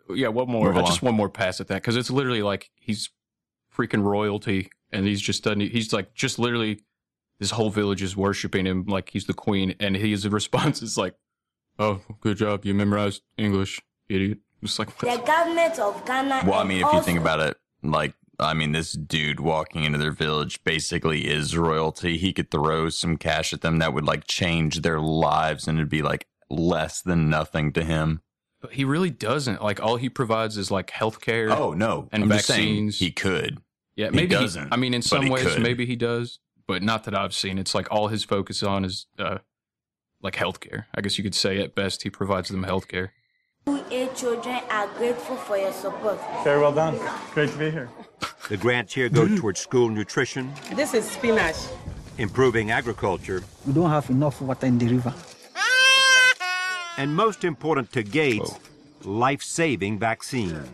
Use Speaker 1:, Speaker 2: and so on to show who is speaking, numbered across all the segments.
Speaker 1: Yeah, one more. Just one more pass at that, because it's literally like he's freaking royalty, and he's just done. He's like just literally, this whole village is worshiping him like he's the queen, and his response is like, "Oh, good job, you memorized English, idiot." It's like,
Speaker 2: the government of Ghana.
Speaker 3: Well, I mean, if you think about it, like, I mean, this dude walking into their village basically is royalty. He could throw some cash at them that would like change their lives, and it'd be like less than nothing to him.
Speaker 1: But he really doesn't. Like, all he provides is like healthcare.
Speaker 3: Oh no,
Speaker 1: and
Speaker 3: I'm
Speaker 1: vaccines.
Speaker 3: Just saying he could.
Speaker 1: Yeah, maybe
Speaker 3: he doesn't.
Speaker 1: I mean, in some ways,
Speaker 3: could.
Speaker 1: maybe he does, but not that I've seen. It's like all his focus on is like healthcare. I guess you could say at best he provides them healthcare.
Speaker 2: You eight children are grateful for your support.
Speaker 4: Very well done. Great to be here.
Speaker 5: The grants here go towards school nutrition.
Speaker 6: This is spinach.
Speaker 5: Improving agriculture.
Speaker 7: We don't have enough water in the river.
Speaker 5: And most important to Gates, life-saving vaccines.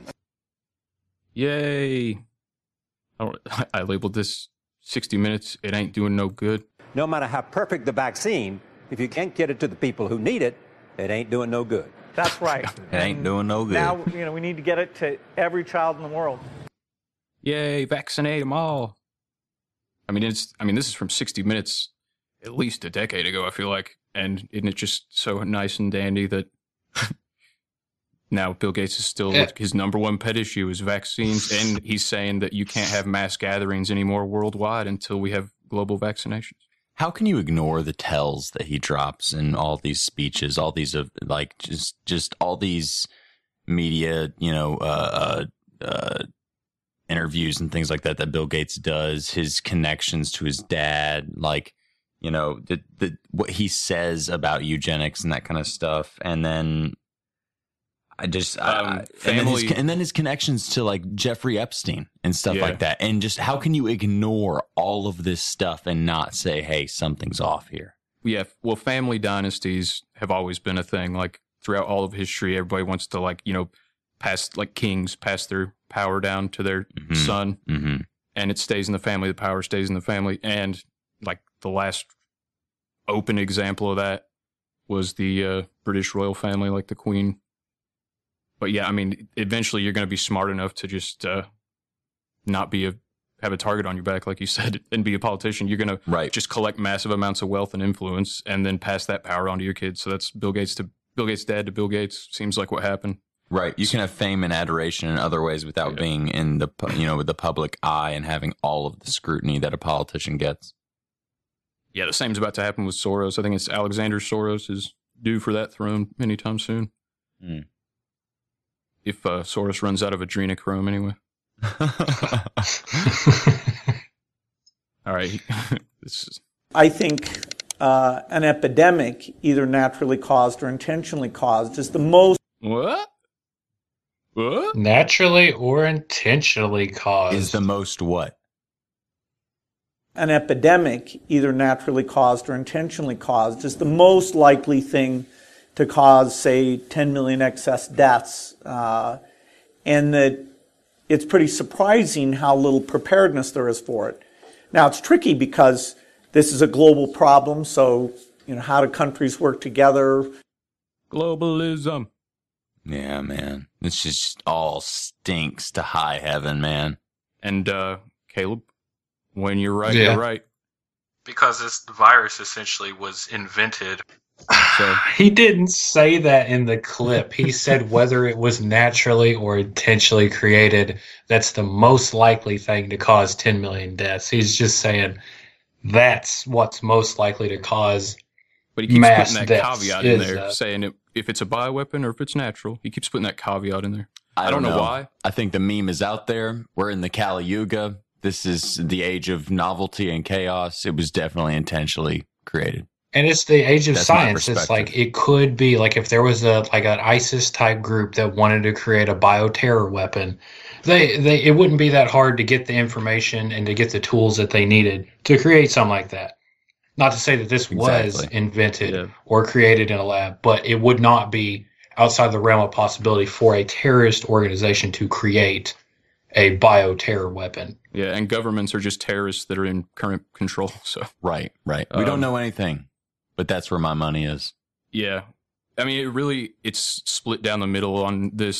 Speaker 1: Yay. I labeled this 60 Minutes. It ain't doing no good.
Speaker 8: No matter how perfect the vaccine, if you can't get it to the people who need it, it ain't doing no good.
Speaker 4: That's right.
Speaker 3: It ain't doing no good.
Speaker 4: Now, we need to get it to every child in the world.
Speaker 1: Yay, vaccinate them all. I mean, this is from 60 Minutes at least a decade ago, I feel like. And isn't it just so nice and dandy that now Bill Gates is still, his number one pet issue is vaccines. And he's saying that you can't have mass gatherings anymore worldwide until we have global vaccinations.
Speaker 3: How can you ignore the tells that he drops in all these speeches, all these like just all these media, interviews and things like that Bill Gates does, his connections to his dad, like, what he says about eugenics and that kind of stuff, and then family, and then his connections to like Jeffrey Epstein and stuff like that. And just how can you ignore all of this stuff and not say, hey, something's off here?
Speaker 1: Yeah. Well, family dynasties have always been a thing. Like throughout all of history, everybody wants to pass their power down to their son, and it stays in the family. The power stays in the family. And like the last open example of that was the British royal family, like the Queen. But yeah, I mean, eventually you're going to be smart enough to just not have a target on your back, like you said, and be a politician. You're going to just collect massive amounts of wealth and influence, and then pass that power on to your kids. So that's Bill Gates' dad to Bill Gates. Seems like what happened.
Speaker 3: Right. You can have fame and adoration in other ways without being in the with the public eye and having all of the scrutiny that a politician gets.
Speaker 1: Yeah, the same's about to happen with Soros. I think it's Alexander Soros is due for that throne anytime soon.
Speaker 3: Mm.
Speaker 1: If Soros runs out of adrenochrome anyway. All right.
Speaker 4: I think an epidemic, either naturally caused or intentionally caused, is the most...
Speaker 1: What?
Speaker 9: Naturally or intentionally caused.
Speaker 3: Is the most what?
Speaker 4: An epidemic, either naturally caused or intentionally caused, is the most likely thing to cause, say, 10 million excess deaths. And that it's pretty surprising how little preparedness there is for it. Now, it's tricky because this is a global problem, so, how do countries work together?
Speaker 1: Globalism.
Speaker 3: Yeah, man. This just all stinks to high heaven, man.
Speaker 1: And, Caleb, when you're right, you're right.
Speaker 10: Because this virus essentially was invented.
Speaker 9: So he didn't say that in the clip. He said whether it was naturally or intentionally created, that's the most likely thing to cause 10 million deaths. He's just saying that's what's most likely to cause
Speaker 1: but he keeps
Speaker 9: mass
Speaker 1: putting that
Speaker 9: deaths.
Speaker 1: caveat in there, saying if it's a bioweapon or if it's natural. He keeps putting that caveat in there. I don't know why.
Speaker 3: I think the meme is out there. We're in the Kali Yuga. This is the age of novelty and chaos. It was definitely intentionally created.
Speaker 9: And it's the age of
Speaker 3: That's
Speaker 9: science. It's like it could be like if there was an ISIS type group that wanted to create a bioterror weapon, it wouldn't be that hard to get the information and to get the tools that they needed to create something like that. Not to say that this was invented or created in a lab, but it would not be outside the realm of possibility for a terrorist organization to create a bioterror weapon.
Speaker 1: Yeah, and governments are just terrorists that are in current control. So
Speaker 3: right. We don't know anything, but that's where my money is.
Speaker 1: Yeah. I mean, it's split down the middle on this.